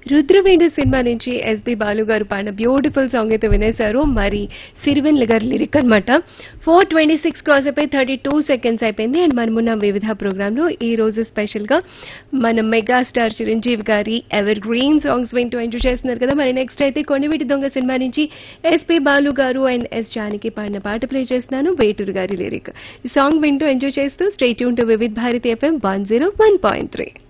Rudraveena cinema నుంచి SP Balu గారు పాడిన బ్యూటిఫుల్ సాంగ్ అయితే వినేశారు. మరి సిరివెన్నెల గారి లిరిక్ అన్నమాట. 4:26 క్రాస్ అయిపోయి 32 సెకండ్స్ అయిపోయింది. అండ్ మనమున్న వివిధ ప్రోగ్రామ్ లో ఈ రోజు స్పెషల్ గా మన మెగాస్టార్ చిరంజీవి గారి ఎవర్ గ్రీన్ సాంగ్స్ వింటూ ఎంజాయ్ చేస్తున్నారు కదా. మరి నెక్స్ట్ అయితే కొనివిటి దొంగ సినిమా నుంచి ఎస్పి బాలు గారు అండ్ ఎస్ జానకి పాడిన పాట ప్లే చేస్తున్నాను. వేటూరు గారి లిరిక్. ఈ సాంగ్ వింటూ ఎంజాయ్ చేస్తూ stay tune to Vividh Bharati FM 101.3.